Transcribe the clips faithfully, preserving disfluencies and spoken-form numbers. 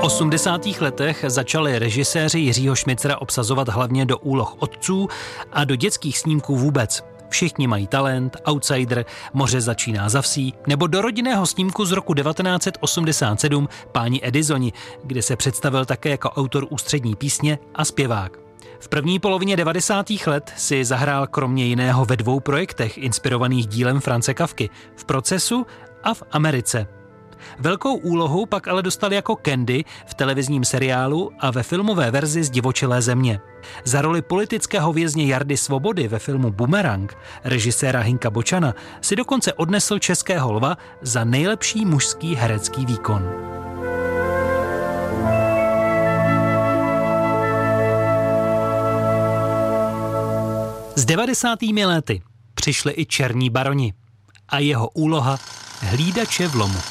osmdesátých letech začali režiséři Jiřího Šmicera obsazovat hlavně do úloh otců a do dětských snímků vůbec. Všichni mají talent, Outsider, Moře začíná za vsí, nebo do rodinného snímku z roku devatenáct set osmdesát sedm Páni Edisoni, kde se představil také jako autor ústřední písně a zpěvák. V první polovině devadesátých let si zahrál kromě jiného ve dvou projektech inspirovaných dílem Franze Kafky, V procesu a V Americe. Velkou úlohu pak ale dostal jako Candy v televizním seriálu a ve filmové verzi Zdivočelé země. Za roli politického vězně Jardy Svobody ve filmu Bumerang režiséra Hinka Bočana si dokonce odnesl Českého lva za nejlepší mužský herecký výkon. S devadesátými lety přišli i Černí baroni a jeho úloha Hlídače v lomu.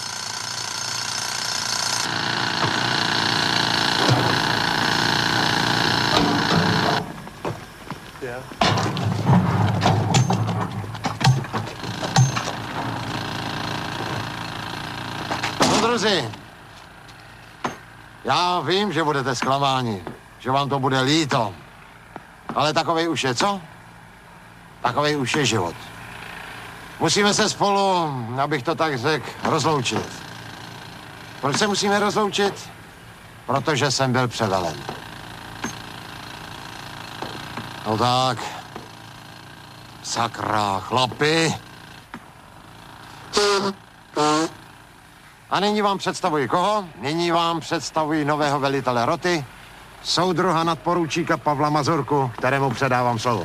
Druzi, já vím, že budete zklamáni, že vám to bude líto, ale takovej už je, co? Takovej už je život. Musíme se spolu, abych to tak řekl, rozloučit. Proč se musíme rozloučit? Protože jsem byl převelen. No tak, sakra, chlapi. A nyní vám představuji koho? Nyní vám představuji nového velitele roty, soudruha nadporučíka Pavla Mazurku, kterému předávám slovo.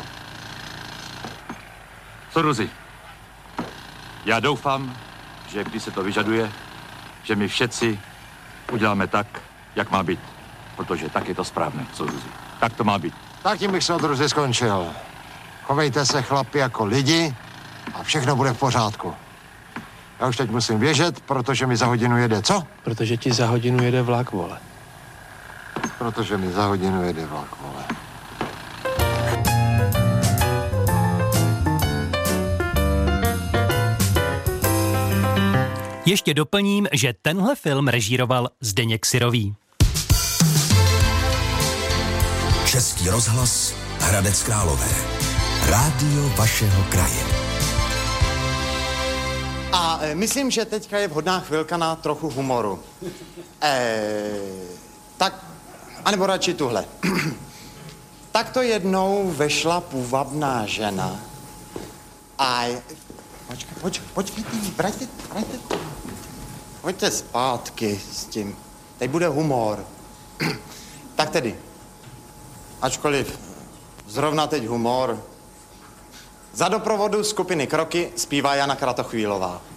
Soudruzi, já doufám, že když se to vyžaduje, že my všetci uděláme tak, jak má být. Protože tak je to správné, soudruzi. Tak to má být. Tak tím bych soudruzi skončil. Chovejte se, chlapi, jako lidi a všechno bude v pořádku. Já už teď musím běžet, protože mi za hodinu jede, co? Protože ti za hodinu jede vlak, vole. Protože mi za hodinu jede vlak, vole. Ještě doplním, že tenhle film režíroval Zdeněk Syrový. Český rozhlas, Hradec Králové. Rádio vašeho kraje. A e, myslím, že teďka je vhodná chvilka na trochu humoru. E, tak, anebo radši tuhle. Tak to jednou vešla půvabná žena a... Počkej, počkej, počkejte, vraťte, vraťte. Pojďte zpátky s tím. Teď bude humor. Tak tedy, ačkoliv zrovna teď humor, za doprovodu skupiny Kroky zpívá Jana Kratochvílová.